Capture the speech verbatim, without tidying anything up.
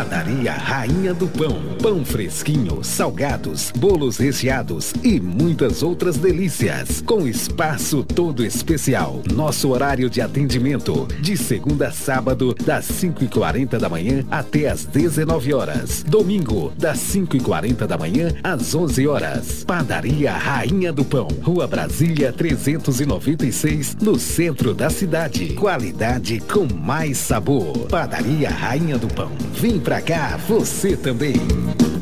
Padaria Rainha do Pão. Pão fresquinho, salgados, bolos recheados e muitas outras delícias. Com espaço todo especial. Nosso horário de atendimento de segunda a sábado, das cinco e quarenta da manhã até as dezenove horas. Domingo, das cinco e quarenta da manhã às onze horas. Padaria Rainha do Pão. Rua Brasília trezentos e noventa e seis, no centro da cidade. Qualidade com mais sabor. Padaria Rainha do Pão. Vem pra cá, você também.